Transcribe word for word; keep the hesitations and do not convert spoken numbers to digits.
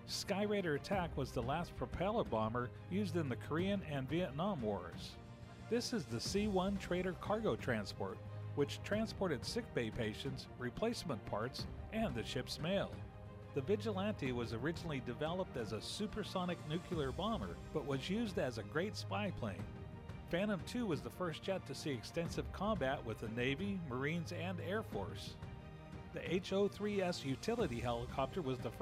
Skyraider Attack was the last propeller bomber used in the Korean and Vietnam Wars. This is the C one Trader cargo transport, which transported sickbay patients, replacement parts, and the ship's mail. The Vigilante was originally developed as a supersonic nuclear bomber, but was used as a great spy plane. Phantom two was the first jet to see extensive combat with the Navy, Marines, and Air Force. The H O three S utility helicopter was the